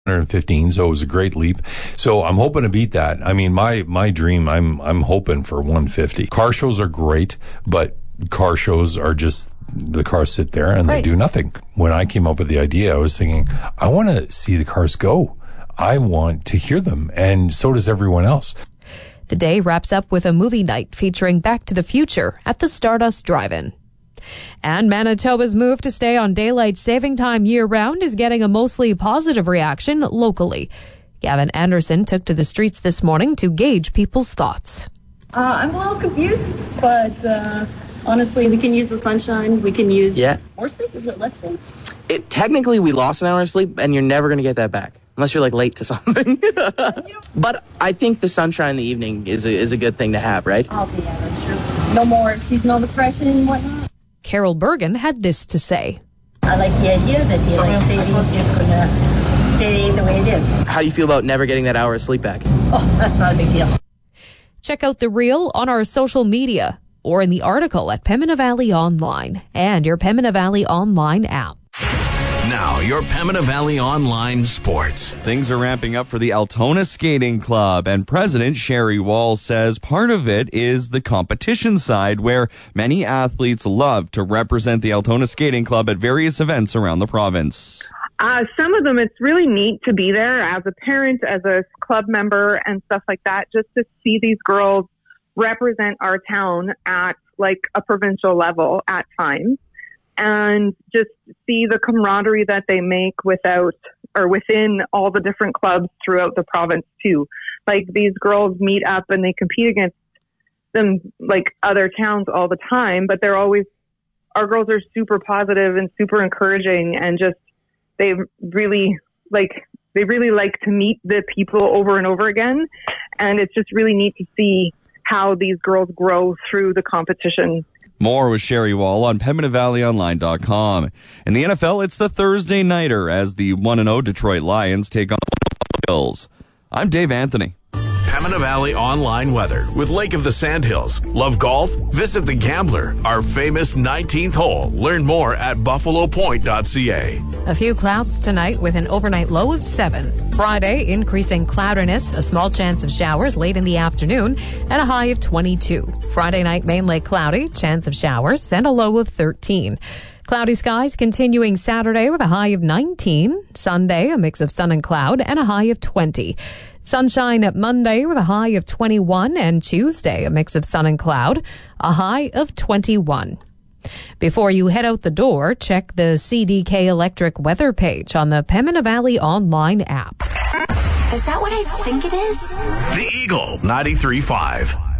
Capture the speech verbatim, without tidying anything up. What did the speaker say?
one fifteen, so it was a great leap. So I'm hoping to beat that. I mean, my my dream, I'm I'm hoping for one fifty. Car shows are great, but car shows are just, the cars sit there and right. they do nothing. When I came up with the idea, I was thinking, I want to see the cars go. I want to hear them, and so does everyone else. The day wraps up with a movie night featuring Back to the Future at the Stardust Drive-In. And Manitoba's move to stay on daylight saving time year-round is getting a mostly positive reaction locally. Gavin Anderson took to the streets this morning to gauge people's thoughts. Uh, I'm a little confused, but uh, honestly, we can use the sunshine. We can use yeah. more sleep. Is it less sleep? It, technically, we lost an hour of sleep, and you're never going to get that back. Unless you're, like, late to something. But I think the sunshine in the evening is a, is a good thing to have, right? Oh, yeah, that's true. No more seasonal depression and whatnot. Carol Bergen had this to say. I like the idea that daylight savings is going to stay the way it is. How do you feel about never getting that hour of sleep back? Oh, that's not a big deal. Check out the reel on our social media or in the article at Pembina Valley Online and your Pembina Valley Online app. Now, your Pembina Valley Online Sports. Things are ramping up for the Altona Skating Club, and President Sherry Wall says part of it is the competition side, where many athletes love to represent the Altona Skating Club at various events around the province. Uh, some of them, it's really neat to be there as a parent, as a club member, and stuff like that, just to see these girls represent our town at, like, a provincial level at times. And just see the camaraderie that they make without or within all the different clubs throughout the province too. Like, these girls meet up and they compete against them, like, other towns all the time, but they're always, our girls are super positive and super encouraging, and just, they really like, they really like to meet the people over and over again. And it's just really neat to see how these girls grow through the competition. More with Sherry Wall on Pembina Valley Online dot com. In the N F L, it's the Thursday nighter as the one and oh Detroit Lions take on the Bills. I'm Dave Anthony. Pembina Valley Online weather with Lake of the Sandhills. Love golf? Visit The Gambler, our famous nineteenth hole. Learn more at buffalo point dot c a. A few clouds tonight with an overnight low of seven. Friday, increasing cloudiness, a small chance of showers late in the afternoon, and a high of twenty-two. Friday night, mainly cloudy, chance of showers, and a low of thirteen. Cloudy skies continuing Saturday with a high of nineteen. Sunday, a mix of sun and cloud, and a high of twenty. Sunshine at Monday with a high of twenty-one, and Tuesday, a mix of sun and cloud, a high of twenty-one. Before you head out the door, check the C D K Electric weather page on the Pembina Valley Online app. Is that what I think it is? The Eagle ninety-three point five.